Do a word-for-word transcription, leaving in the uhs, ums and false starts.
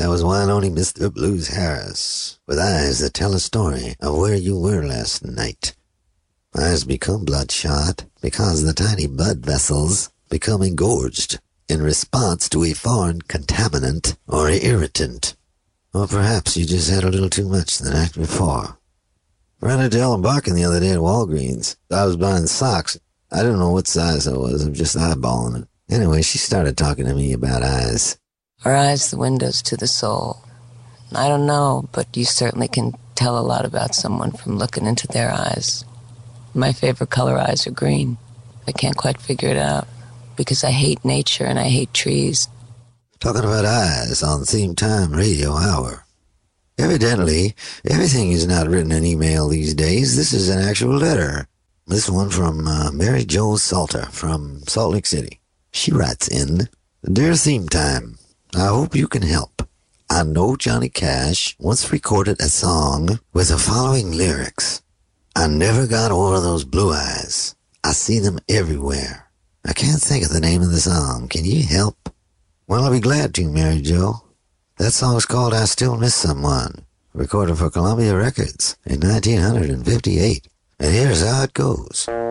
That was one only Mister Blues Harris, with eyes that tell a story of where you were last night. Eyes become bloodshot because the tiny blood vessels become engorged in response to a foreign contaminant or irritant. Or perhaps you just had a little too much the night before. Ran into Ellen Barkin the other day at Walgreens. I was buying socks. I didn't know what size I was. I'm just eyeballing it. Anyway, she started talking to me about eyes. Are eyes the windows to the soul? I don't know, but you certainly can tell a lot about someone from looking into their eyes. My favorite color eyes are green. I can't quite figure it out, because I hate nature and I hate trees. Talking about eyes on Theme Time Radio Hour. Evidently, everything is not written in email these days. This is an actual letter. This one from uh, Mary Jo Salter from Salt Lake City. She writes in, Dear Theme Time, I hope you can help. I know Johnny Cash once recorded a song with the following lyrics. I never got over those blue eyes. I see them everywhere. I can't think of the name of the song. Can you help? Well, I'll be glad to, Mary Jo. That song's called I Still Miss Someone, recorded for Columbia Records in nineteen fifty-eight. And here's how it goes.